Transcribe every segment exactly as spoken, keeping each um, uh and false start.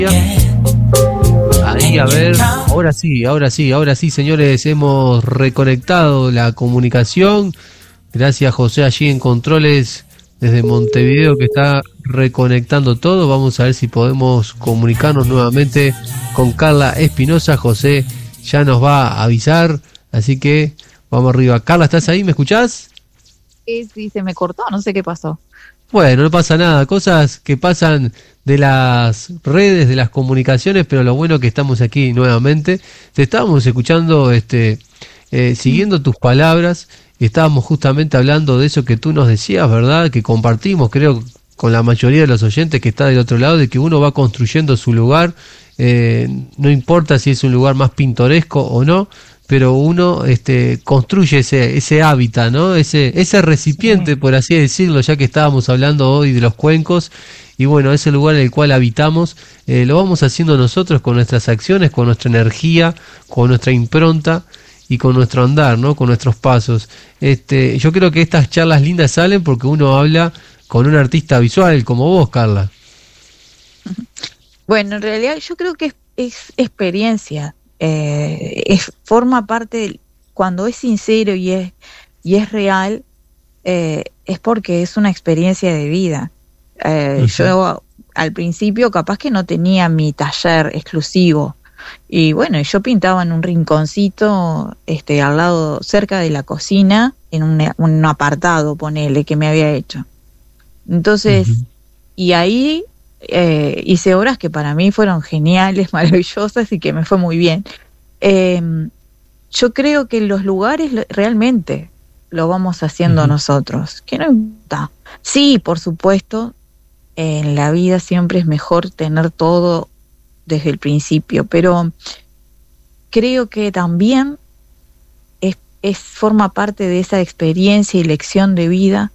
Ahí, a ver, ahora sí, ahora sí, ahora sí, señores, hemos reconectado la comunicación. Gracias, José, allí en Controles desde Montevideo, que está reconectando todo. Vamos a ver si podemos comunicarnos nuevamente con Carla Espinosa. José ya nos va a avisar, así que vamos arriba. Carla, ¿estás ahí? ¿Me escuchás? Sí, sí, se me cortó, no sé qué pasó. Bueno, no pasa nada, cosas que pasan de las redes, de las comunicaciones, pero lo bueno que estamos aquí nuevamente. Te estábamos escuchando, este, eh, siguiendo tus palabras, y estábamos justamente hablando de eso que tú nos decías, ¿verdad? Que compartimos, creo, con la mayoría de los oyentes que está del otro lado, de que uno va construyendo su lugar, eh, no importa si es un lugar más pintoresco o no, pero uno este, construye ese ese hábitat, ¿no? Ese ese recipiente, por así decirlo, ya que estábamos hablando hoy de los cuencos, y bueno, ese lugar en el cual habitamos, eh, lo vamos haciendo nosotros con nuestras acciones, con nuestra energía, con nuestra impronta y con nuestro andar, ¿no? Con nuestros pasos. Este, yo creo que estas charlas lindas salen porque uno habla con un artista visual como vos, Carla. Bueno, en realidad yo creo que es, es experiencia. Eh, es, forma parte del, cuando es sincero y es y es real, eh, es porque es una experiencia de vida. Eh, uh-huh. Yo al principio capaz que no tenía mi taller exclusivo, y bueno, yo pintaba en un rinconcito, este, al lado, cerca de la cocina, en un, un apartado, ponele, que me había hecho. Entonces, uh-huh. y ahí Eh, hice obras que para mí fueron geniales, maravillosas y que me fue muy bien. Eh, yo creo que los lugares lo, realmente lo vamos haciendo uh-huh. nosotros. Que no importa. Sí, por supuesto, en la vida siempre es mejor tener todo desde el principio, pero creo que también es, es forma parte de esa experiencia y lección de vida,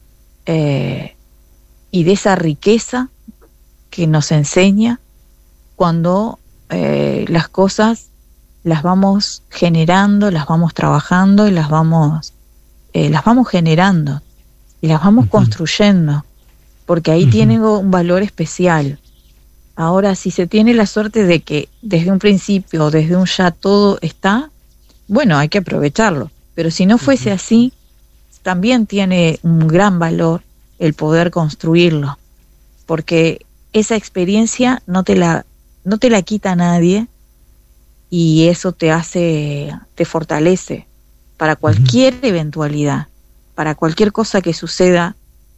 eh, y de esa riqueza que nos enseña cuando eh, las cosas las vamos generando, las vamos trabajando y las vamos eh, las vamos generando y las vamos uh-huh. construyendo, porque ahí uh-huh. tienen un valor especial. Ahora, si se tiene la suerte de que desde un principio o desde un ya todo está, bueno, hay que aprovecharlo, pero si no fuese uh-huh. así, también tiene un gran valor el poder construirlo, porque esa experiencia no te la no te la quita nadie, y eso te hace, te fortalece para cualquier uh-huh. eventualidad, para cualquier cosa que suceda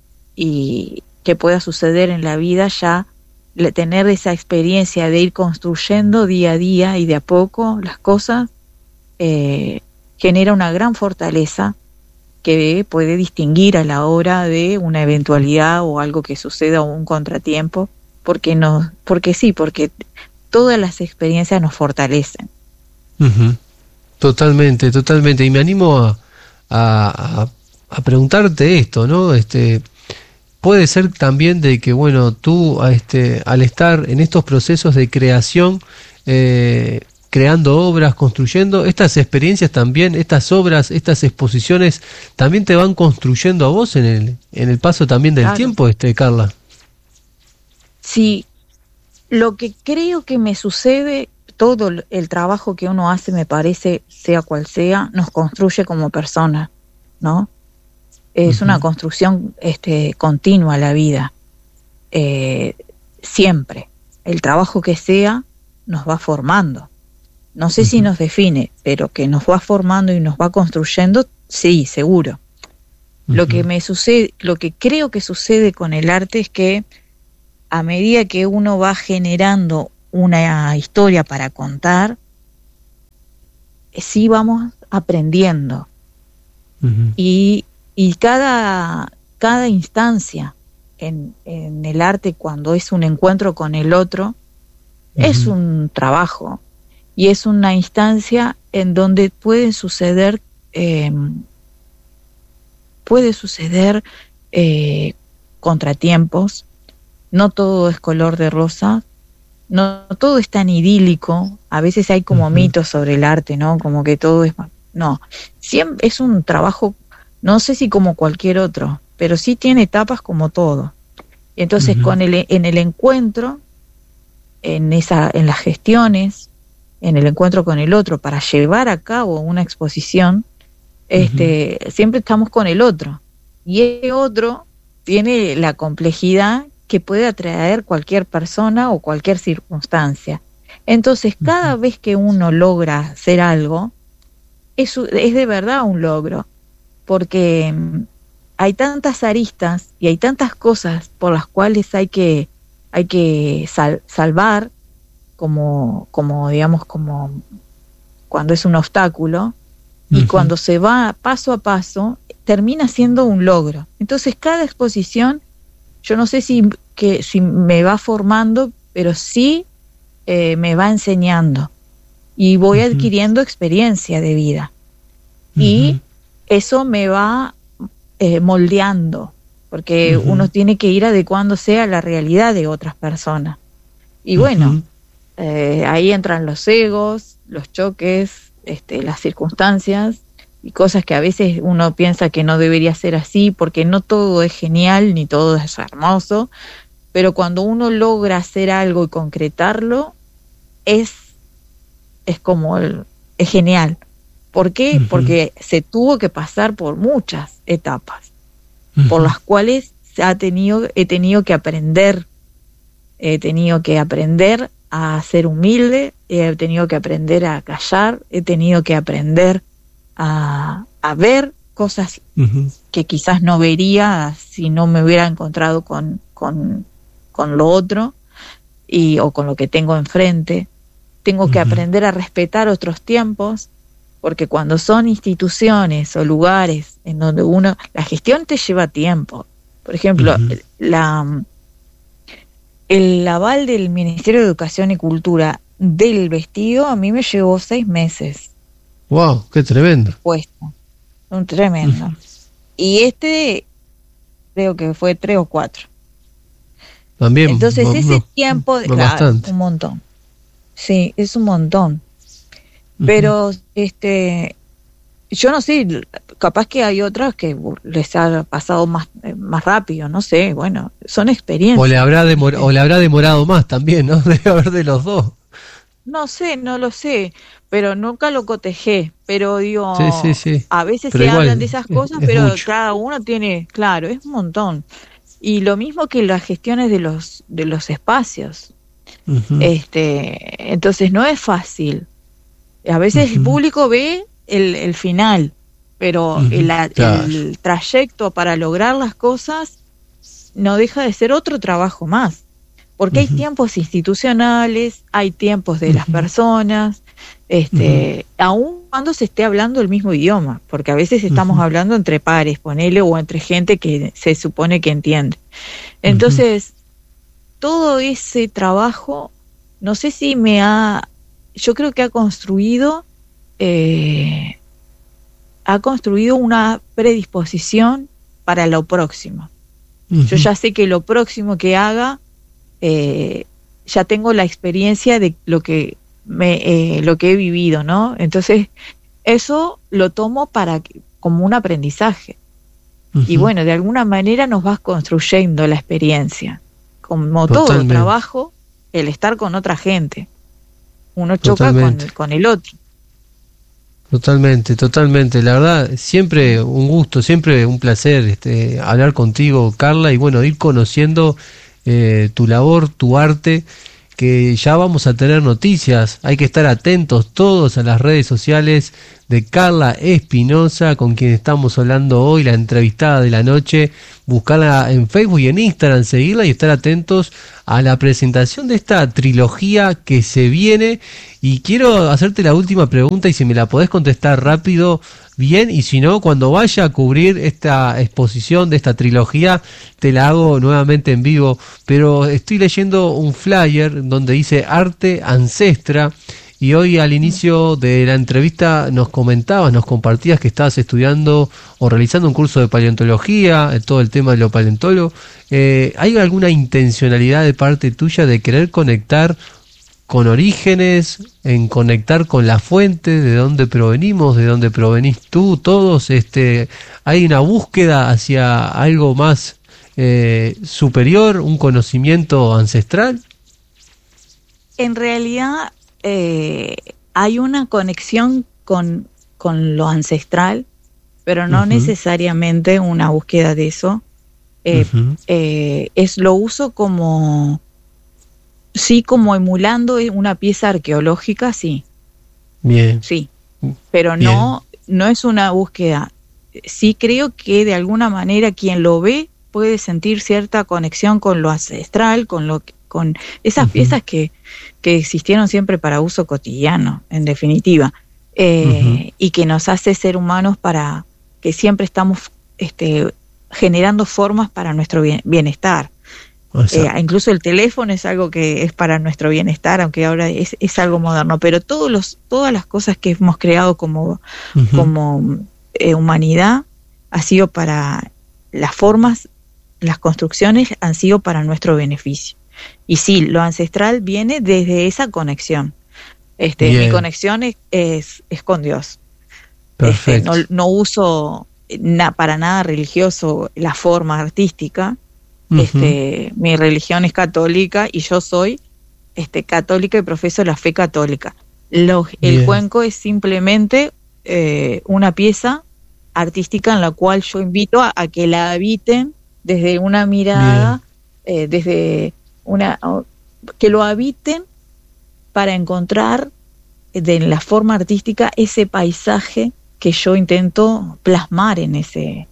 y que pueda suceder en la vida. Ya le, tener esa experiencia de ir construyendo día a día y de a poco las cosas, eh, genera una gran fortaleza que puede distinguir a la hora de una eventualidad o algo que suceda o un contratiempo. Porque no, porque sí, porque todas las experiencias nos fortalecen. Uh-huh. Totalmente, totalmente. Y me animo a, a, a preguntarte esto, ¿no? Este, puede ser también de que, bueno, tú, este, al estar en estos procesos de creación, eh, creando obras, construyendo, estas experiencias también, estas obras, estas exposiciones, también te van construyendo a vos en el, en el paso también del claro. tiempo, este, Carla. Sí, lo que creo que me sucede, todo el trabajo que uno hace, me parece, sea cual sea, nos construye como personas, ¿no? Es uh-huh. una construcción este, continua la vida, eh, siempre. El trabajo que sea nos va formando. No sé uh-huh. si nos define, pero que nos va formando y nos va construyendo, sí, seguro. Uh-huh. Lo que me sucede, lo que creo que sucede con el arte es que a medida que uno va generando una historia para contar, sí vamos aprendiendo. Uh-huh. Y, y cada, cada instancia en, en el arte, cuando es un encuentro con el otro, uh-huh. es un trabajo. Y es una instancia en donde pueden suceder, eh, puede suceder eh, contratiempos. No todo es color de rosa, no todo es tan idílico. A veces hay como uh-huh. mitos sobre el arte, ¿no? Como que todo es... No, siempre es un trabajo, no sé si como cualquier otro, pero sí tiene etapas como todo. Y entonces uh-huh. con el, en el encuentro en, esa, en las gestiones, en el encuentro con el otro, para llevar a cabo una exposición, este, uh-huh. siempre estamos con el otro. Y ese otro tiene la complejidad que puede atraer cualquier persona o cualquier circunstancia. Entonces, cada uh-huh. vez que uno logra hacer algo, es, es de verdad un logro, porque hay tantas aristas y hay tantas cosas por las cuales hay que, hay que sal, salvar, como, como digamos, como cuando es un obstáculo, y uh-huh. cuando se va paso a paso, termina siendo un logro. Entonces, cada exposición, yo no sé si, que, si me va formando, pero sí eh, me va enseñando, y voy uh-huh. adquiriendo experiencia de vida. Uh-huh. Y eso me va eh, moldeando, porque uh-huh. uno tiene que ir adecuándose a la realidad de otras personas. Y bueno, uh-huh. eh, ahí entran los egos, los choques, este, las circunstancias y cosas que a veces uno piensa que no debería ser así, porque no todo es genial ni todo es hermoso, pero cuando uno logra hacer algo y concretarlo, es, es como el, es genial. ¿Por qué? Uh-huh. Porque se tuvo que pasar por muchas etapas, uh-huh. por las cuales se ha tenido, he tenido que aprender, he tenido que aprender a ser humilde, he tenido que aprender a callar, he tenido que aprender a, a ver cosas uh-huh. que quizás no vería si no me hubiera encontrado con, con, con lo otro y, o con lo que tengo enfrente. Tengo que uh-huh. aprender a respetar otros tiempos, porque cuando son instituciones o lugares en donde uno, la gestión te lleva tiempo. Por ejemplo, uh-huh. la, el aval del Ministerio de Educación y Cultura del vestido a mí me llevó seis meses. ¡Wow! ¡Qué tremendo! Puesto, un tremendo. Uh-huh. Y este creo que fue tres o cuatro. También. Entonces no, ese no, tiempo, no claro, bastante. un montón. Sí, es un montón. Pero uh-huh. este yo no sé, capaz que hay otras que les ha pasado más más rápido, no sé, bueno, son experiencias. O le habrá demor- o le habrá demorado más también, ¿no? Debe haber de los dos. No sé, no lo sé, pero nunca lo cotejé, pero digo, sí, sí, sí. a veces pero se igual, hablan de esas cosas, es, es pero mucho. cada uno tiene, claro, es un montón. Y lo mismo que las gestiones de los de los espacios. Uh-huh. Este, entonces no es fácil. A veces uh-huh. el público ve el, el final, pero uh-huh. el, claro. el trayecto para lograr las cosas no deja de ser otro trabajo más, porque uh-huh. hay tiempos institucionales, hay tiempos de uh-huh. las personas, este, uh-huh. aun cuando se esté hablando el mismo idioma, porque a veces estamos uh-huh. hablando entre pares, ponele, o entre gente que se supone que entiende. Entonces, uh-huh. todo ese trabajo, no sé si me ha... yo creo que ha construido eh, ha construido una predisposición para lo próximo. Uh-huh. Yo ya sé que lo próximo que haga eh, ya tengo la experiencia de lo que me eh, lo que he vivido, ¿no? Entonces eso lo tomo para como un aprendizaje. Uh-huh. Y bueno, de alguna manera nos vas construyendo la experiencia, como Totalmente. Todo trabajo, el estar con otra gente. Uno choca con, con el otro. Totalmente, totalmente. La verdad, siempre un gusto, siempre un placer este, hablar contigo, Carla, y bueno, ir conociendo eh, tu labor, tu arte, que ya vamos a tener noticias. Hay que estar atentos todos a las redes sociales de Carla Espinosa, con quien estamos hablando hoy, la entrevistada de la noche. Buscarla en Facebook y en Instagram, seguirla y estar atentos a la presentación de esta trilogía que se viene. Y quiero hacerte la última pregunta, y si me la podés contestar rápido, bien, y si no, cuando vaya a cubrir esta exposición de esta trilogía, te la hago nuevamente en vivo. Pero estoy leyendo un flyer donde dice Arte Ancestra, y hoy al inicio de la entrevista nos comentabas, nos compartías que estabas estudiando o realizando un curso de paleontología, todo el tema de lo paleontólogo. Eh, ¿hay alguna intencionalidad de parte tuya de querer conectar con orígenes, en conectar con la fuente, de dónde provenimos, de dónde provenís tú, todos? Este, ¿hay una búsqueda hacia algo más eh, superior, un conocimiento ancestral? en realidad eh, hay una conexión con, con lo ancestral, pero no uh-huh. necesariamente una búsqueda de eso. Eh, uh-huh. eh, es lo uso como, sí, como emulando una pieza arqueológica, sí. Bien. Sí, pero Bien. no no es una búsqueda. Sí creo que de alguna manera quien lo ve puede sentir cierta conexión con lo ancestral, con lo con esas uh-huh. piezas que, que existieron siempre para uso cotidiano, en definitiva, eh, uh-huh. y que nos hace ser humanos, para que siempre estamos este, generando formas para nuestro bien, bienestar. Eh, incluso el teléfono es algo que es para nuestro bienestar, aunque ahora es, es algo moderno, pero todos los, todas las cosas que hemos creado como, uh-huh. como eh, humanidad ha sido para las formas, las construcciones han sido para nuestro beneficio. Y sí, lo ancestral viene desde esa conexión. Este, mi conexión es, es, es con Dios. Perfecto. Este, no, no uso na, para nada religioso la forma artística. Uh-huh. Este, mi religión es católica y yo soy este, católica y profeso la fe católica. Lo, el cuenco es simplemente eh, una pieza artística en la cual yo invito a, a que la habiten desde una mirada, eh, desde una que lo habiten para encontrar de la forma artística ese paisaje que yo intento plasmar en ese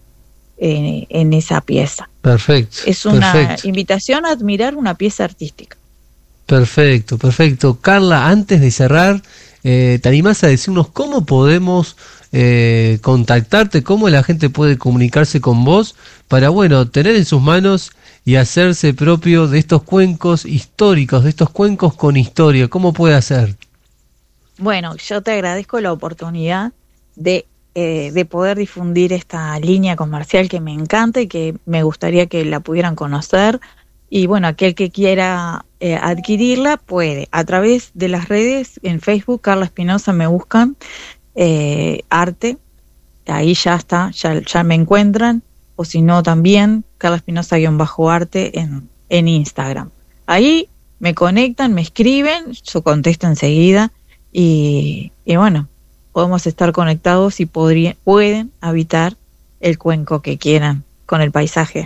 en, en esa pieza. Perfecto. Es una perfecto. invitación a admirar una pieza artística. Perfecto, perfecto. Carla, antes de cerrar, eh, ¿te animás a decirnos cómo podemos eh, contactarte, cómo la gente puede comunicarse con vos para, bueno, tener en sus manos y hacerse propio de estos cuencos históricos, de estos cuencos con historia? ¿Cómo puede hacer? Bueno, yo te agradezco la oportunidad de, eh, de poder difundir esta línea comercial que me encanta y que me gustaría que la pudieran conocer. Y bueno, aquel que quiera eh, adquirirla puede, a través de las redes, en Facebook, Carla Espinosa, me buscan, eh, arte, ahí ya está, ya, ya me encuentran, o si no también, Carla Espinosa-arte en, en Instagram. Ahí me conectan, me escriben, yo contesto enseguida, y, y bueno, podemos estar conectados y podría, pueden habitar el cuenco que quieran con el paisaje.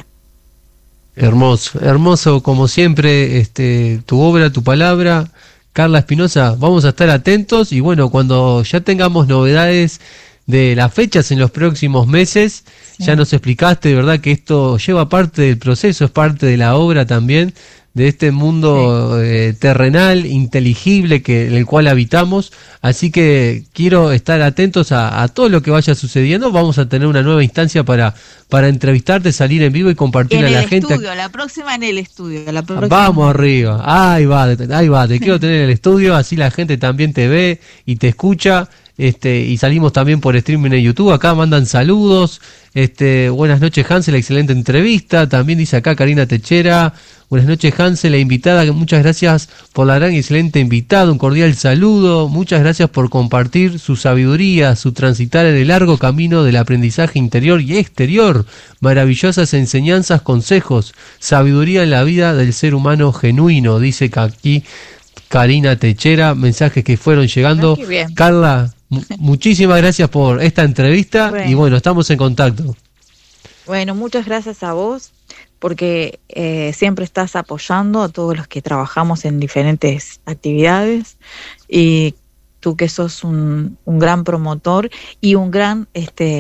Hermoso, hermoso como siempre, este, tu obra, tu palabra, Carla Espinosa. Vamos a estar atentos y bueno, cuando ya tengamos novedades de las fechas en los próximos meses, sí. Ya nos explicaste, de verdad, que esto lleva parte del proceso, es parte de la obra también, de este mundo sí. eh, terrenal, inteligible, que en el cual habitamos. Así que quiero estar atentos a, a todo lo que vaya sucediendo. Vamos a tener una nueva instancia para, para entrevistarte, salir en vivo y compartir a la gente. En el estudio, la próxima en el estudio. La próxima. Vamos arriba, ahí va, ahí va, te quiero tener en el estudio, así la gente también te ve y te escucha. Este, y salimos también por streaming en YouTube. Acá mandan saludos. Este, buenas noches, Hansel, excelente entrevista. También dice acá Karina Techera, buenas noches, Hansel, la invitada, muchas gracias por la gran y excelente invitada, un cordial saludo, muchas gracias por compartir su sabiduría, su transitar en el largo camino del aprendizaje interior y exterior, maravillosas enseñanzas, consejos, sabiduría en la vida del ser humano genuino, dice que aquí Karina Techera, mensajes que fueron llegando. Ah, Carla, m- muchísimas gracias por esta entrevista. Bueno. Y bueno, estamos en contacto. Bueno, muchas gracias a vos, porque eh, siempre estás apoyando a todos los que trabajamos en diferentes actividades, y tú que sos un, un gran promotor y un gran, este,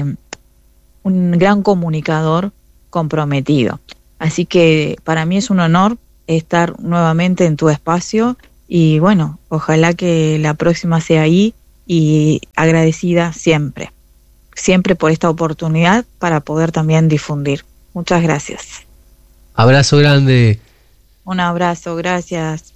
un gran comunicador comprometido. Así que para mí es un honor estar nuevamente en tu espacio. Y bueno, ojalá que la próxima sea ahí, y agradecida siempre, siempre por esta oportunidad para poder también difundir. Muchas gracias. Abrazo grande. Un abrazo, gracias.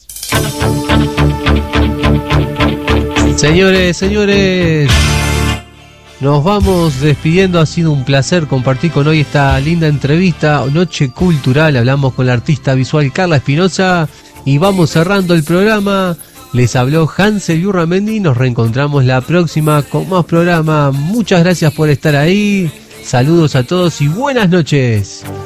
Señores, señores, nos vamos despidiendo. Ha sido un placer compartir con hoy esta linda entrevista, Noche Cultural. Hablamos con la artista visual Carla Espinosa. Y vamos cerrando el programa. Les habló Hansel Yurramendi. Nos reencontramos la próxima con más programa. Muchas gracias por estar ahí. Saludos a todos y buenas noches.